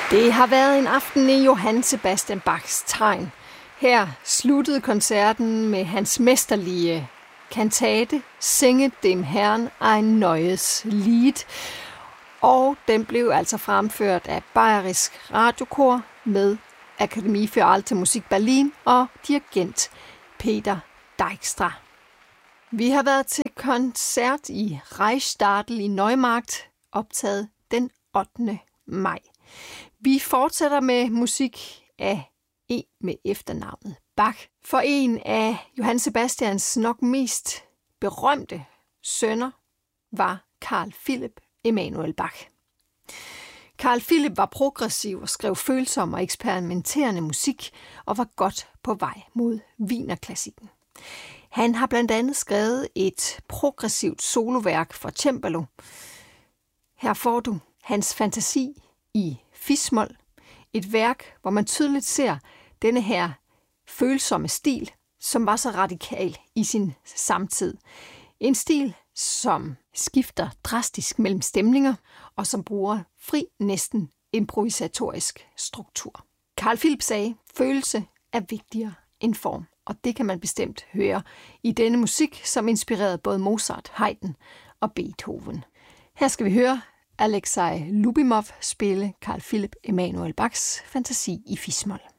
Det har været en aften i Johann Sebastian Bachs tegn. Her sluttede koncerten med hans mesterlige kantate Singe dem Herrn ein neues Lied. Og den blev altså fremført af Bayerisk Radiokor med Akademie für Alte Musik Berlin og dirigent Peter Dijkstra. Vi har været til koncert i Reichstadel i Neumarkt, optaget den 8. maj. Vi fortsætter med musik af en med efternavnet Bach. For en af Johann Sebastians nok mest berømte sønner var Carl Philipp Emanuel Bach. Carl Philipp var progressiv og skrev følsom og eksperimenterende musik og var godt på vej mod Wienerklassikken. Han har blandt andet skrevet et progressivt soloværk for cembalo. Her får du hans fantasi i fis-mol, et værk, hvor man tydeligt ser denne her følsomme stil, som var så radikal i sin samtid. En stil, som skifter drastisk mellem stemninger, og som bruger fri, næsten improvisatorisk struktur. Carl Philipp sagde, følelse er vigtigere end form, og det kan man bestemt høre i denne musik, som inspirerede både Mozart, Haydn og Beethoven. Her skal vi høre Alexei Lubimov spille Carl Philipp Emanuel Bachs fantasi i fis-mol.